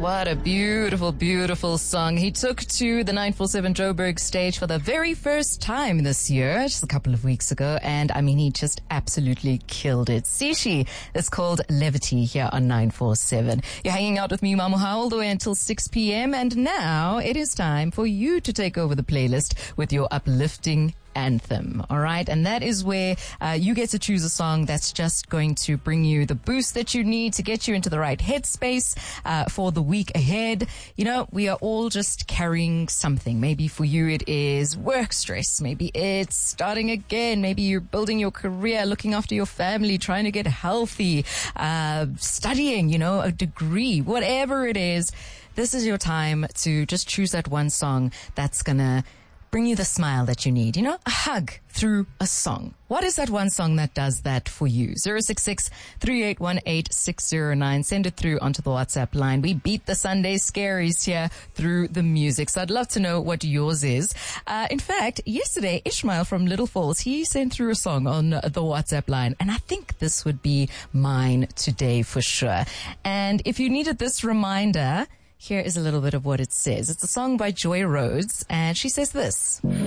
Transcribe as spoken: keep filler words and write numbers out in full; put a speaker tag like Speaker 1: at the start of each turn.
Speaker 1: What a beautiful, beautiful song. He took to the nine four seven Joburg stage for the very first time this year, just a couple of weeks ago. And I mean, he just absolutely killed it. Sishi, it's called Levity here on nine four seven. You're hanging out with me, Mamuha, all the way until six p.m. And now it is time for you to take over the playlist with your uplifting anthem. All right. And that is where uh, you get to choose a song that's just going to bring you the boost that you need to get you into the right headspace uh, for the week ahead. You know, we are all just carrying something. Maybe for you it is work stress. Maybe it's starting again. Maybe you're building your career, looking after your family, trying to get healthy, uh, studying, you know, a degree, whatever it is. This is your time to just choose that one song that's gonna bring you the smile that you need, you know, a hug through a song. What is that one song that does that for you? zero six six, three eight one eight, six zero nine. Send it through onto the WhatsApp line. We beat the Sunday scaries here through the music. So I'd love to know what yours is. Uh, in fact, yesterday, Ishmael from Little Falls, he sent through a song on the WhatsApp line. And I think this would be mine today for sure. And if you needed this reminder, here is a little bit of what it says. It's a song by Joy Rhodes, and she says this.